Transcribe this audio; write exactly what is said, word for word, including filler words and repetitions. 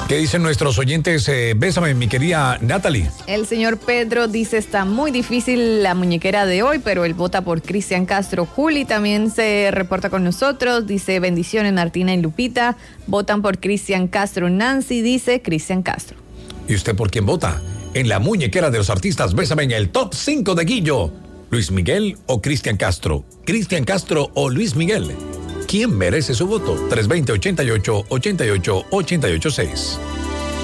¿Qué dicen nuestros oyentes? Eh, bésame, mi querida Natalie. El señor Pedro dice, está muy difícil la muñequera de hoy, pero él vota por Cristian Castro. Juli también se reporta con nosotros, dice, bendiciones Martina y Lupita, votan por Cristian Castro. Nancy dice, Cristian Castro. ¿Y usted por quién vota? En la muñequera de los artistas, bésame en el top cinco de Guillo. ¿Luis Miguel o Cristian Castro? ¿Cristian Castro o Luis Miguel? ¿Quién merece su voto? tres dos cero, ochenta y ocho, ochenta y ocho, ochenta y ocho seis.